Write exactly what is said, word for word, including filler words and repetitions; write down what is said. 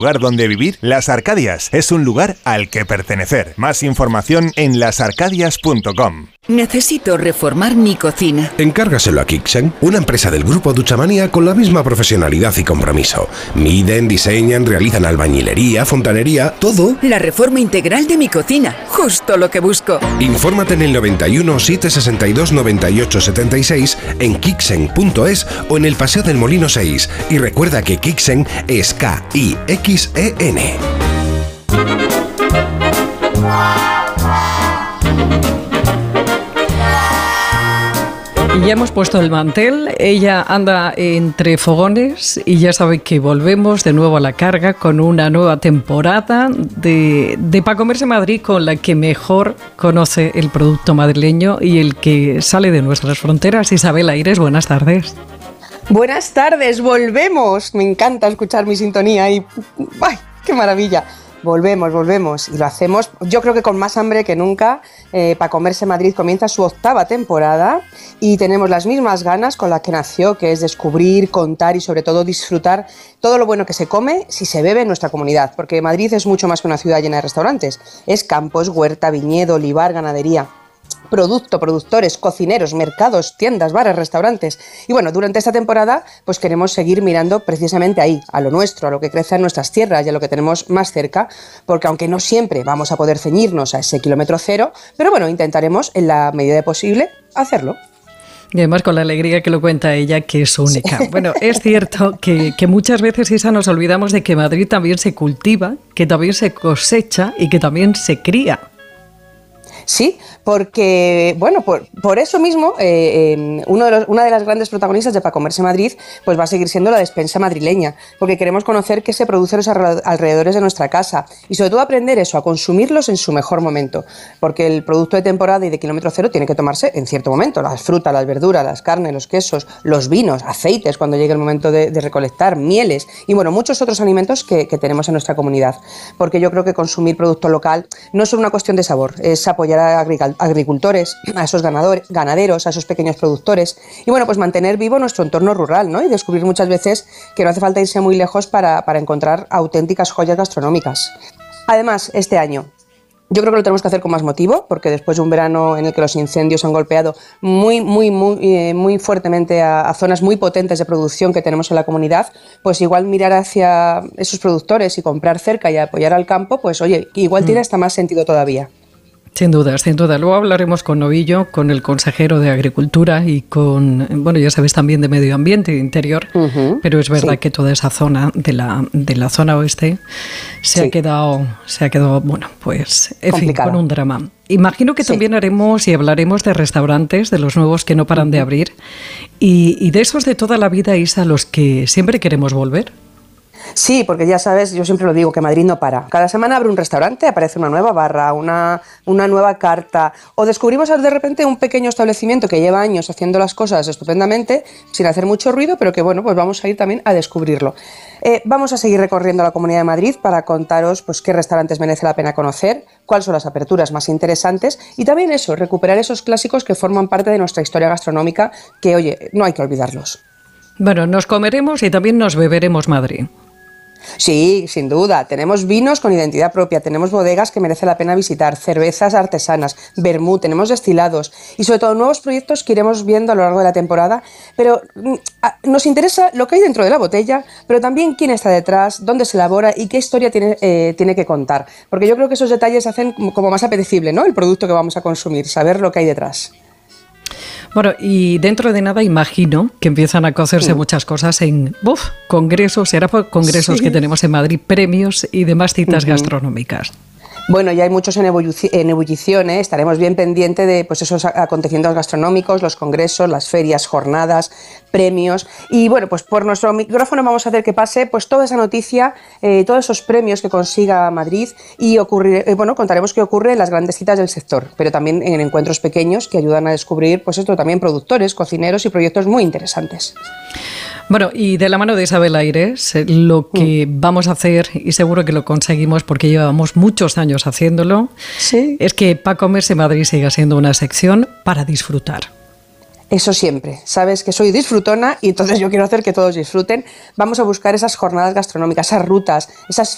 ¿Lugar donde vivir? Las Arcadias es un lugar al que pertenecer. Más información en las arcadias punto com. Necesito reformar mi cocina. Encárgaselo a Kixen, una empresa del grupo Duchamanía con la misma profesionalidad y compromiso. Miden, diseñan, realizan albañilería, fontanería, todo. La reforma integral de mi cocina, justo lo que busco. Infórmate en el noventa y uno, setecientos sesenta y dos, noventa y ocho setenta y seis, en kixen punto es o en el Paseo del Molino seis. Y recuerda que Kixen es K I X E N. Y ya hemos puesto el mantel, ella anda entre fogones y ya sabe que volvemos de nuevo a la carga con una nueva temporada de, de Pa' Comerse Madrid, con la que mejor conoce el producto madrileño y el que sale de nuestras fronteras. Isabel Aires, buenas tardes. Buenas tardes, volvemos. Me encanta escuchar mi sintonía y ¡ay, qué maravilla! Volvemos, volvemos y lo hacemos, yo creo que con más hambre que nunca. eh, Pa' Comerse Madrid comienza su octava temporada y tenemos las mismas ganas con las que nació, que es descubrir, contar y sobre todo disfrutar todo lo bueno que se come si se bebe en nuestra comunidad, porque Madrid es mucho más que una ciudad llena de restaurantes, es campos, huerta, viñedo, olivar, ganadería. Producto, productores, cocineros, mercados, tiendas, bares, restaurantes. Y bueno, durante esta temporada pues queremos seguir mirando precisamente ahí, a lo nuestro, a lo que crece en nuestras tierras y a lo que tenemos más cerca, porque aunque no siempre vamos a poder ceñirnos a ese kilómetro cero, pero bueno, intentaremos en la medida de posible hacerlo. Y además con la alegría que lo cuenta ella, que es única. Sí. Bueno, es cierto que, que muchas veces, Isa, nos olvidamos de que Madrid también se cultiva, que también se cosecha y que también se cría. Sí, porque, bueno, por, por eso mismo, eh, eh, uno de los, una de las grandes protagonistas de Pa' Comerse Madrid pues va a seguir siendo la despensa madrileña, porque queremos conocer qué se produce en los alrededores de nuestra casa y sobre todo aprender eso, a consumirlos en su mejor momento, porque el producto de temporada y de kilómetro cero tiene que tomarse en cierto momento, las frutas, las verduras, las carnes, los quesos, los vinos, aceites cuando llegue el momento de, de recolectar, mieles y bueno, muchos otros alimentos que, que tenemos en nuestra comunidad, porque yo creo que consumir producto local no es solo una cuestión de sabor, es apoyar a agricultores, a esos ganadores, ganaderos, a esos pequeños productores y bueno, pues mantener vivo nuestro entorno rural, ¿no? Y descubrir muchas veces que no hace falta irse muy lejos para, para encontrar auténticas joyas gastronómicas. Además, este año yo creo que lo tenemos que hacer con más motivo, porque después de un verano en el que los incendios han golpeado muy, muy, muy, eh, muy fuertemente a, a zonas muy potentes de producción que tenemos en la comunidad, pues igual mirar hacia esos productores y comprar cerca y apoyar al campo, pues oye, igual tiene hasta más sentido todavía. Sin duda, sin duda. Luego hablaremos con Novillo, con el consejero de Agricultura y con, bueno, ya sabes, también de Medio Ambiente e Interior, uh-huh. Pero es verdad sí. que toda esa zona de la, de la zona oeste se sí. ha quedado, se ha quedado, bueno, pues, en Complicada. fin, con un drama. Imagino que sí. también haremos y hablaremos de restaurantes, de los nuevos que no paran uh-huh. de abrir y, y de esos de toda la vida, Isa, a los que siempre queremos volver. Sí, porque ya sabes, yo siempre lo digo, que Madrid no para. Cada semana abre un restaurante, aparece una nueva barra, una, una nueva carta, o descubrimos de repente un pequeño establecimiento que lleva años haciendo las cosas estupendamente, sin hacer mucho ruido, pero que bueno, pues vamos a ir también a descubrirlo. Eh, vamos a seguir recorriendo la Comunidad de Madrid para contaros pues, qué restaurantes merece la pena conocer, cuáles son las aperturas más interesantes y también eso, recuperar esos clásicos que forman parte de nuestra historia gastronómica, que oye, no hay que olvidarlos. Bueno, nos comeremos y también nos beberemos Madrid. Sí, sin duda. Tenemos vinos con identidad propia, tenemos bodegas que merece la pena visitar, cervezas artesanas, vermú, tenemos destilados y sobre todo nuevos proyectos que iremos viendo a lo largo de la temporada, pero nos interesa lo que hay dentro de la botella, pero también quién está detrás, dónde se elabora y qué historia tiene, eh, tiene que contar, porque yo creo que esos detalles hacen como más apetecible, ¿no?, el producto que vamos a consumir, saber lo que hay detrás. Bueno, y dentro de nada imagino que empiezan a cocerse sí. muchas cosas en uf, congresos, será por congresos sí. que tenemos en Madrid, premios y demás citas uh-huh. gastronómicas. Bueno, ya hay muchos en, ebullici- en ebullición, ¿eh? Estaremos bien pendientes de pues, esos acontecimientos gastronómicos, los congresos, las ferias, jornadas, premios y bueno, pues por nuestro micrófono vamos a hacer que pase pues toda esa noticia, eh, todos esos premios que consiga Madrid y ocurrir, eh, bueno, contaremos qué ocurre en las grandes citas del sector, pero también en encuentros pequeños que ayudan a descubrir pues esto también productores, cocineros y proyectos muy interesantes. Bueno, y de la mano de Isabel Aires, lo que mm. vamos a hacer, y seguro que lo conseguimos porque llevamos muchos años haciéndolo, sí. es que Pa' Comerse Madrid siga siendo una sección para disfrutar. Eso siempre. Sabes que soy disfrutona y entonces yo quiero hacer que todos disfruten. Vamos a buscar esas jornadas gastronómicas, esas rutas, esas